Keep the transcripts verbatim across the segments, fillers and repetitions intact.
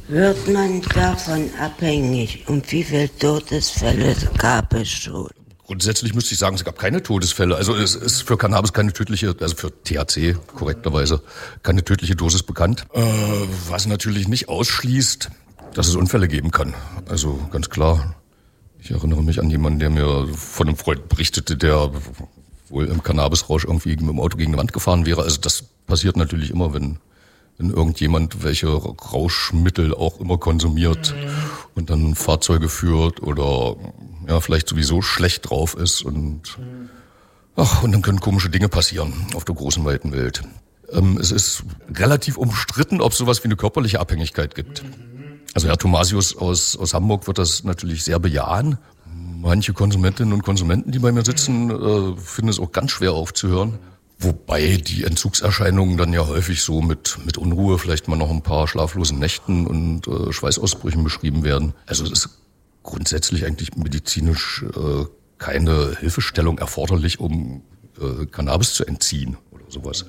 Wird man davon abhängig? Und wie viele Todesfälle gab es schon? Grundsätzlich müsste ich sagen, es gab keine Todesfälle. Also es ist für Cannabis keine tödliche, also für T H C korrekterweise, keine tödliche Dosis bekannt. Äh, was natürlich nicht ausschließt, dass es Unfälle geben kann. Also ganz klar. Ich erinnere mich an jemanden, der mir von einem Freund berichtete, der wohl im Cannabisrausch irgendwie mit dem Auto gegen die Wand gefahren wäre. Also das passiert natürlich immer, wenn, wenn irgendjemand welche Rauschmittel auch immer konsumiert mhm. und dann Fahrzeuge führt oder ja vielleicht sowieso schlecht drauf ist und mhm. ach, und dann können komische Dinge passieren auf der großen, weiten Welt. Ähm, es ist relativ umstritten, ob es sowas wie eine körperliche Abhängigkeit gibt. Mhm. Also Herr Thomasius aus, aus Hamburg wird das natürlich sehr bejahen. Manche Konsumentinnen und Konsumenten, die bei mir sitzen, äh, finden es auch ganz schwer aufzuhören. Wobei die Entzugserscheinungen dann ja häufig so mit, mit Unruhe, vielleicht mal noch ein paar schlaflosen Nächten und äh, Schweißausbrüchen beschrieben werden. Also es ist grundsätzlich eigentlich medizinisch äh, keine Hilfestellung erforderlich, um äh, Cannabis zu entziehen oder sowas.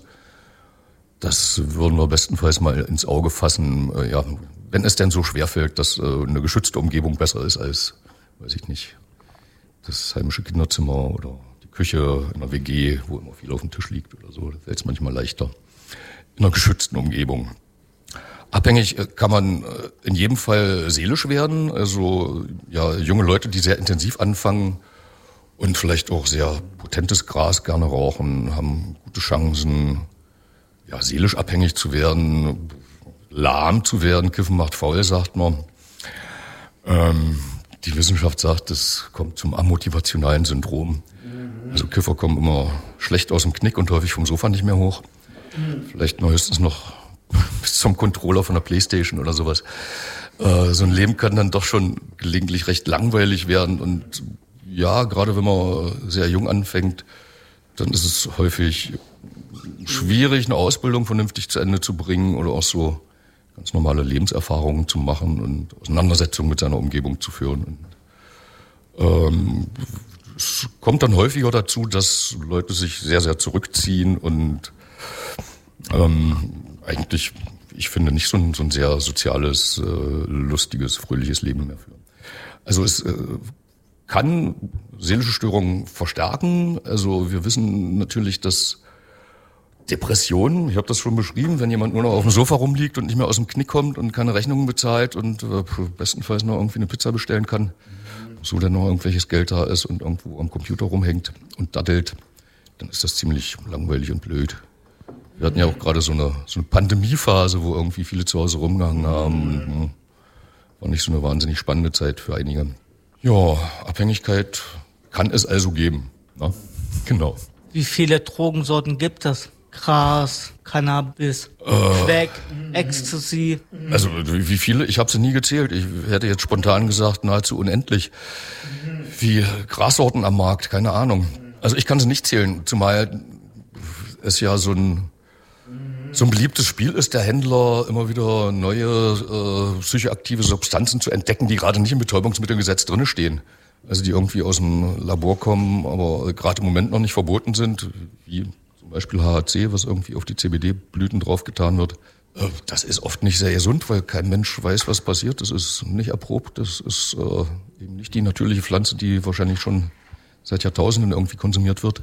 Das würden wir bestenfalls mal ins Auge fassen, äh, ja, wenn es denn so schwerfällt, dass äh, eine geschützte Umgebung besser ist als, weiß ich nicht, das heimische Kinderzimmer oder die Küche in einer W G, wo immer viel auf dem Tisch liegt oder so. Da fällt es manchmal leichter. In einer geschützten Umgebung. Abhängig kann man in jedem Fall seelisch werden. Also ja, junge Leute, die sehr intensiv anfangen und vielleicht auch sehr potentes Gras gerne rauchen, haben gute Chancen, ja, seelisch abhängig zu werden, lahm zu werden. Kiffen macht faul, sagt man. Ähm, die Wissenschaft sagt, es kommt zum amotivationalen Syndrom. Also Kiffer kommen immer schlecht aus dem Knick und häufig vom Sofa nicht mehr hoch. Vielleicht noch höchstens noch bis zum Controller von der Playstation oder sowas. Äh, so ein Leben kann dann doch schon gelegentlich recht langweilig werden. Und ja, gerade wenn man sehr jung anfängt, dann ist es häufig schwierig, eine Ausbildung vernünftig zu Ende zu bringen oder auch so ganz normale Lebenserfahrungen zu machen und Auseinandersetzungen mit seiner Umgebung zu führen. Und, ähm, es kommt dann häufiger dazu, dass Leute sich sehr, sehr zurückziehen und ähm, eigentlich, ich finde, nicht so ein, so ein sehr soziales, äh, lustiges, fröhliches Leben mehr führen. Also es äh, kann seelische Störungen verstärken. Also wir wissen natürlich, dass Depressionen, ich habe das schon beschrieben, wenn jemand nur noch auf dem Sofa rumliegt und nicht mehr aus dem Knick kommt und keine Rechnungen bezahlt und äh, bestenfalls noch irgendwie eine Pizza bestellen kann, so dann noch irgendwelches Geld da ist und irgendwo am Computer rumhängt und daddelt, dann ist das ziemlich langweilig und blöd. Wir hatten ja auch gerade so eine, so eine Pandemiephase, wo irgendwie viele zu Hause rumgehangen haben. Und, mh, war nicht so eine wahnsinnig spannende Zeit für einige. Ja, Abhängigkeit kann es also geben. Na? Genau. Wie viele Drogensorten gibt es? Gras, Cannabis, äh, Crack, Ecstasy. Also wie viele? Ich habe sie nie gezählt. Ich hätte jetzt spontan gesagt, nahezu unendlich. Wie Grassorten am Markt, keine Ahnung. Also ich kann sie nicht zählen, zumal es ja so ein so ein beliebtes Spiel ist, der Händler immer wieder neue äh, psychoaktive Substanzen zu entdecken, die gerade nicht im Betäubungsmittelgesetz drinne stehen. Also die irgendwie aus dem Labor kommen, aber gerade im Moment noch nicht verboten sind, wie zum Beispiel H H C, was irgendwie auf die C B D-Blüten draufgetan wird. Das ist oft nicht sehr gesund, weil kein Mensch weiß, was passiert. Das ist nicht erprobt. Das ist äh, eben nicht die natürliche Pflanze, die wahrscheinlich schon seit Jahrtausenden irgendwie konsumiert wird.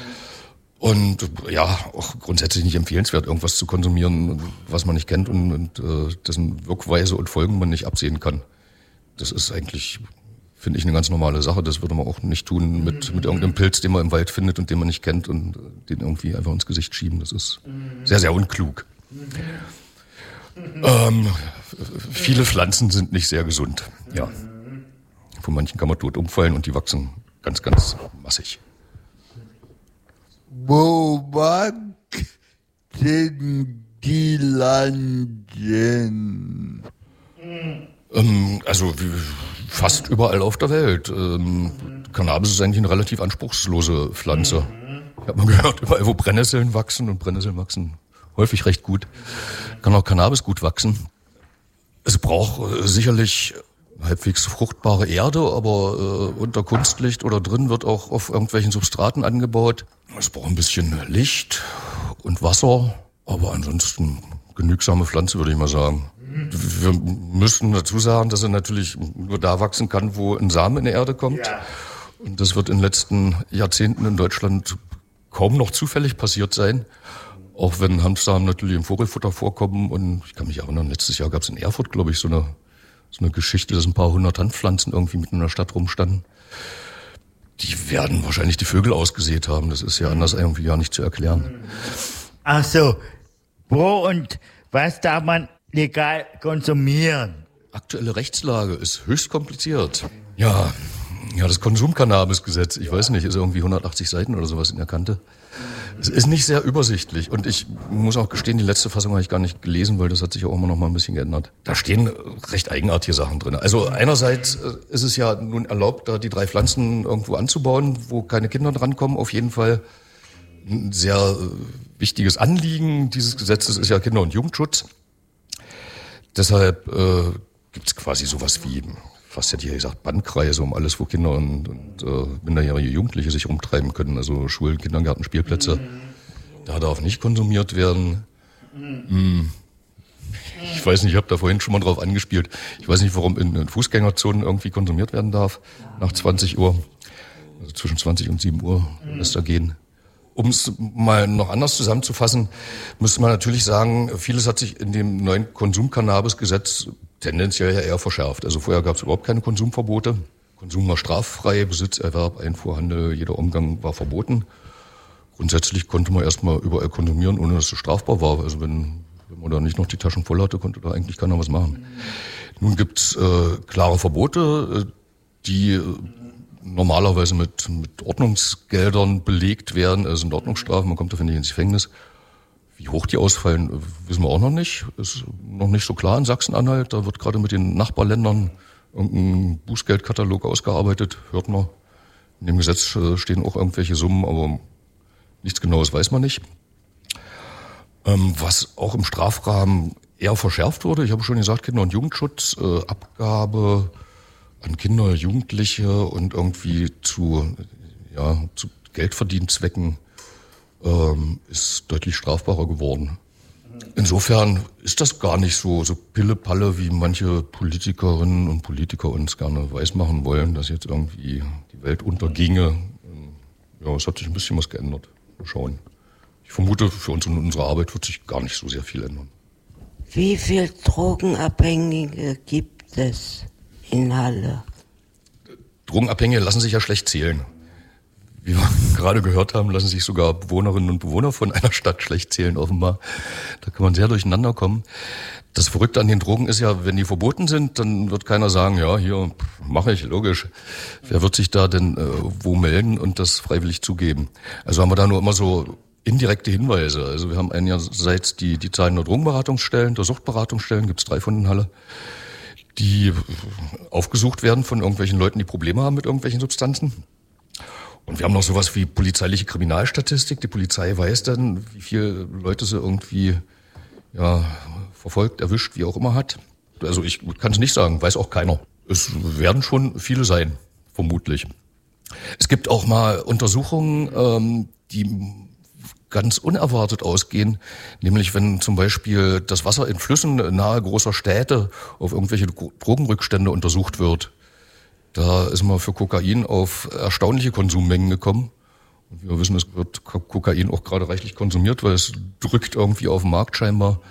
Und ja, auch grundsätzlich nicht empfehlenswert, irgendwas zu konsumieren, was man nicht kennt und, und äh, dessen Wirkweise und Folgen man nicht absehen kann. Das ist eigentlich, finde ich, eine ganz normale Sache. Das würde man auch nicht tun mit, mit irgendeinem Pilz, den man im Wald findet und den man nicht kennt und den irgendwie einfach ins Gesicht schieben. Das ist sehr, sehr unklug. Ähm, viele Pflanzen sind nicht sehr gesund. Ja. Von manchen kann man tot umfallen und die wachsen ganz, ganz massig. Wo waren denn die landen? Ähm, also fast überall auf der Welt. Ähm, Cannabis ist eigentlich eine relativ anspruchslose Pflanze. Ich habe mal gehört, überall wo Brennnesseln wachsen, und Brennnesseln wachsen häufig recht gut, kann auch Cannabis gut wachsen. Es braucht äh, sicherlich halbwegs fruchtbare Erde, aber äh, unter Kunstlicht oder drin wird auch auf irgendwelchen Substraten angebaut. Es braucht ein bisschen Licht und Wasser, aber ansonsten genügsame Pflanze, würde ich mal sagen. Wir müssen dazu sagen, dass er natürlich nur da wachsen kann, wo ein Samen in die Erde kommt. Ja. Und das wird in den letzten Jahrzehnten in Deutschland kaum noch zufällig passiert sein. Auch wenn Hanfsamen natürlich im Vogelfutter vorkommen. Und ich kann mich erinnern, letztes Jahr gab es in Erfurt, glaube ich, so eine, so eine Geschichte, dass ein paar hundert Hanfpflanzen irgendwie mitten in der Stadt rumstanden. Die werden wahrscheinlich die Vögel ausgesät haben. Das ist ja anders irgendwie gar nicht zu erklären. Ach so, wo und was darf man legal konsumieren? Aktuelle Rechtslage ist höchst kompliziert. Ja, ja, das Konsumcannabisgesetz, ich weiß nicht, ist irgendwie hundertachtzig Seiten oder sowas in der Kante. Es ist nicht sehr übersichtlich und ich muss auch gestehen, die letzte Fassung habe ich gar nicht gelesen, weil das hat sich auch immer noch mal ein bisschen geändert. Da stehen recht eigenartige Sachen drin. Also einerseits ist es ja nun erlaubt, da die drei Pflanzen irgendwo anzubauen, wo keine Kinder drankommen. Auf jeden Fall ein sehr wichtiges Anliegen dieses Gesetzes ist ja Kinder- und Jugendschutz. Deshalb äh, gibt es quasi sowas wie, fast hätte ich ja gesagt, Bandkreise um alles, wo Kinder und, und äh, minderjährige Jugendliche sich rumtreiben können. Also Schulen, Kindergärten, Spielplätze. Mhm. Da darf nicht konsumiert werden. Mhm. Ich weiß nicht, ich habe da vorhin schon mal drauf angespielt. Ich weiß nicht, warum in, in Fußgängerzonen irgendwie konsumiert werden darf nach zwanzig Uhr. Also zwischen zwanzig und sieben Uhr lässt da gehen. Um es mal noch anders zusammenzufassen, müsste man natürlich sagen, vieles hat sich in dem neuen Konsumcannabisgesetz tendenziell ja eher verschärft. Also vorher gab es überhaupt keine Konsumverbote. Konsum war straffrei, Besitz, Erwerb, Einfuhr, Handel, jeder Umgang war verboten. Grundsätzlich konnte man erstmal überall konsumieren, ohne dass es strafbar war. Also wenn, wenn man da nicht noch die Taschen voll hatte, konnte da eigentlich keiner was machen. Nun gibt's äh, klare Verbote, äh, die äh, normalerweise mit, mit Ordnungsgeldern belegt werden. Es sind Ordnungsstrafen, man kommt dafür nicht ins Gefängnis. Wie hoch die ausfallen, wissen wir auch noch nicht. Ist noch nicht so klar in Sachsen-Anhalt. Da wird gerade mit den Nachbarländern irgendein Bußgeldkatalog ausgearbeitet, hört man. In dem Gesetz stehen auch irgendwelche Summen, aber nichts Genaues weiß man nicht. Ähm, was auch im Strafrahmen eher verschärft wurde, ich habe schon gesagt, Kinder- und Jugendschutz, äh, Abgabe an Kinder, Jugendliche und irgendwie zu, ja, zu Geldverdienstzwecken ähm, ist deutlich strafbarer geworden. Insofern ist das gar nicht so, so Pille-Palle, wie manche Politikerinnen und Politiker uns gerne weismachen wollen, dass jetzt irgendwie die Welt unterginge. Ja, es hat sich ein bisschen was geändert. Mal schauen. Ich vermute, für uns und unsere Arbeit wird sich gar nicht so sehr viel ändern. Wie viele Drogenabhängige gibt es in Halle? Drogenabhängige lassen sich ja schlecht zählen. Wie wir gerade gehört haben, lassen sich sogar Bewohnerinnen und Bewohner von einer Stadt schlecht zählen, offenbar. Da kann man sehr durcheinander kommen. Das Verrückte an den Drogen ist ja, wenn die verboten sind, dann wird keiner sagen, ja, hier mache ich, logisch. Wer wird sich da denn äh, wo melden und das freiwillig zugeben? Also haben wir da nur immer so indirekte Hinweise. Also wir haben einerseits die, die Zahlen der Drogenberatungsstellen, der Suchtberatungsstellen, gibt es drei von in Halle, die aufgesucht werden von irgendwelchen Leuten, die Probleme haben mit irgendwelchen Substanzen. Und wir haben noch sowas wie polizeiliche Kriminalstatistik. Die Polizei weiß dann, wie viele Leute sie irgendwie ja, verfolgt, erwischt, wie auch immer hat. Also ich kann es nicht sagen, weiß auch keiner. Es werden schon viele sein, vermutlich. Es gibt auch mal Untersuchungen, ähm, die ganz unerwartet ausgehen, nämlich wenn zum Beispiel das Wasser in Flüssen nahe großer Städte auf irgendwelche Drogenrückstände untersucht wird. Da ist man für Kokain auf erstaunliche Konsummengen gekommen. Und wir wissen, es wird Kokain auch gerade reichlich konsumiert, weil es drückt irgendwie auf den Markt scheinbar.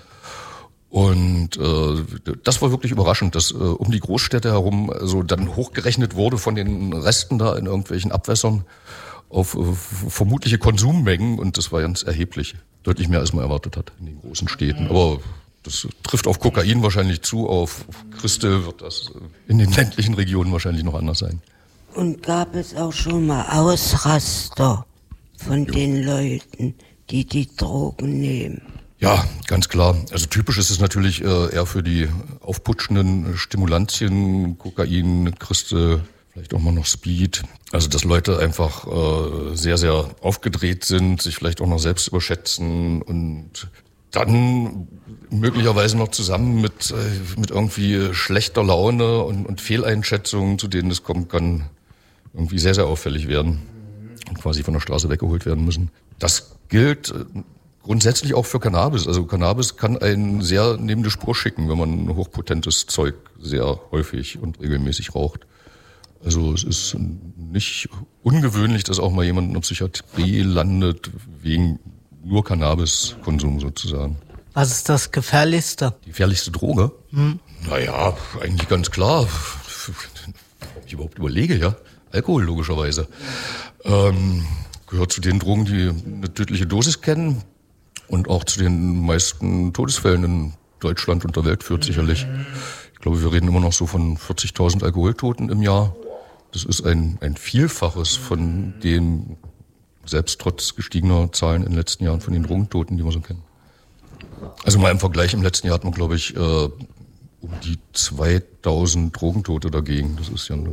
Und äh, das war wirklich überraschend, dass äh, um die Großstädte herum so dann hochgerechnet wurde von den Resten da in irgendwelchen Abwässern auf äh, vermutliche Konsummengen. Und das war ganz erheblich, deutlich mehr als man erwartet hat in den großen Städten. Aber das trifft auf Kokain wahrscheinlich zu, auf Crystal wird das in den ländlichen Regionen wahrscheinlich noch anders sein. Und gab es auch schon mal Ausraster von jo. den Leuten, die die Drogen nehmen? Ja, ganz klar. Also typisch ist es natürlich äh, eher für die aufputschenden Stimulantien, Kokain, Crystal, vielleicht auch mal noch Speed. Also dass Leute einfach äh, sehr, sehr aufgedreht sind, sich vielleicht auch noch selbst überschätzen und dann möglicherweise noch zusammen mit, mit irgendwie schlechter Laune und, und Fehleinschätzungen, zu denen es kommen kann, irgendwie sehr, sehr auffällig werden und quasi von der Straße weggeholt werden müssen. Das gilt Grundsätzlich auch für Cannabis. Also Cannabis kann einen sehr neben die Spur schicken, wenn man hochpotentes Zeug sehr häufig und regelmäßig raucht. Also es ist nicht ungewöhnlich, dass auch mal jemand in der Psychiatrie landet wegen nur Cannabiskonsum sozusagen. Was ist das Gefährlichste? Die gefährlichste Droge? Hm. Naja, eigentlich ganz klar. Wenn ich überhaupt überlege, ja. Alkohol logischerweise. Ähm, gehört zu den Drogen, die eine tödliche Dosis kennen und auch zu den meisten Todesfällen in Deutschland und der Welt führt sicherlich. Ich glaube, wir reden immer noch so von vierzigtausend Alkoholtoten im Jahr. Das ist ein, ein Vielfaches von den, selbst trotz gestiegener Zahlen in den letzten Jahren, von den Drogentoten, die wir so kennen. Also mal im Vergleich, im letzten Jahr hat man, glaube ich, äh, um die zweitausend Drogentote dagegen. Das ist ja eine,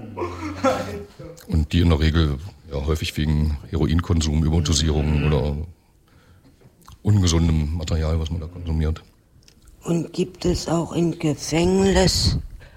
und die in der Regel ja häufig wegen Heroinkonsum, Überdosierung oder ungesundem Material, was man da konsumiert. Und gibt es auch im Gefängnis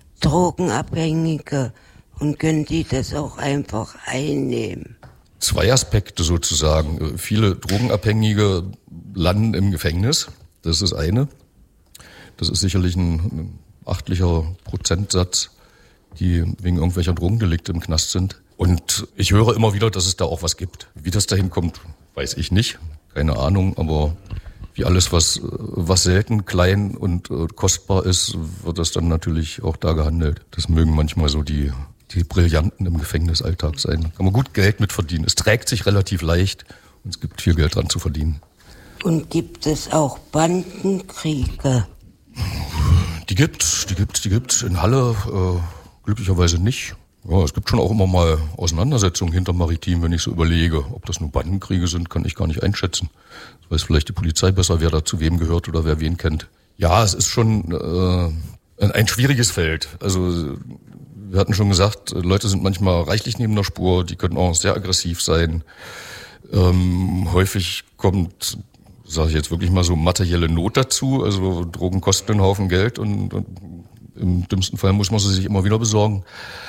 Drogenabhängige und können die das auch einfach einnehmen? Zwei Aspekte sozusagen. Viele Drogenabhängige landen im Gefängnis. Das ist eine. Das ist sicherlich ein, ein achtlicher Prozentsatz, die wegen irgendwelcher Drogendelikte im Knast sind. Und ich höre immer wieder, dass es da auch was gibt. Wie das dahin kommt, weiß ich nicht. Keine Ahnung, aber wie alles, was, was selten, klein und äh, kostbar ist, wird das dann natürlich auch da gehandelt. Das mögen manchmal so die, die Brillanten im Gefängnisalltag sein. Kann man gut Geld mit verdienen. Es trägt sich relativ leicht und es gibt viel Geld dran zu verdienen. Und gibt es auch Bandenkriege? Die gibt's, die gibt's, die gibt's. In Halle äh, glücklicherweise nicht. Ja, es gibt schon auch immer mal Auseinandersetzungen hinter Maritim, wenn ich so überlege. Ob das nur Bandenkriege sind, kann ich gar nicht einschätzen. Das weiß vielleicht die Polizei besser, wer da zu wem gehört oder wer wen kennt. Ja, es ist schon äh, ein, ein schwieriges Feld. Also wir hatten schon gesagt, Leute sind manchmal reichlich neben der Spur, die können auch sehr aggressiv sein. Ähm, häufig kommt, sage ich jetzt wirklich mal so, materielle Not dazu. Also Drogen kosten einen Haufen Geld und, und im dümmsten Fall muss man sie sich immer wieder besorgen.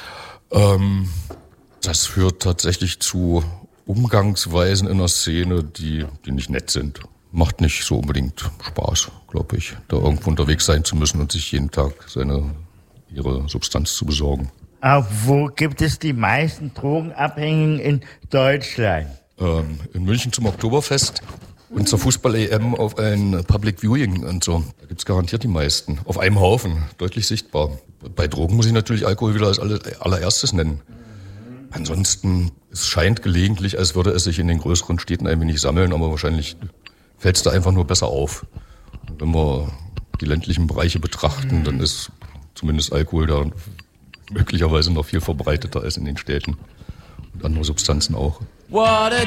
Ähm, das führt tatsächlich zu Umgangsweisen in der Szene, die, die nicht nett sind. Macht nicht so unbedingt Spaß, glaube ich, da irgendwo unterwegs sein zu müssen und sich jeden Tag seine, ihre Substanz zu besorgen. Auch wo gibt es die meisten Drogenabhängigen in Deutschland? Ähm, in München zum Oktoberfest und zur Fußball-E M auf ein Public Viewing und so. Da gibt's garantiert die meisten. Auf einem Haufen, deutlich sichtbar. Bei Drogen muss ich natürlich Alkohol wieder als allererstes nennen. Ansonsten, es scheint gelegentlich, als würde es sich in den größeren Städten ein wenig sammeln, aber wahrscheinlich fällt es da einfach nur besser auf. Und wenn wir die ländlichen Bereiche betrachten, dann ist zumindest Alkohol da möglicherweise noch viel verbreiteter als in den Städten. Und andere Substanzen auch.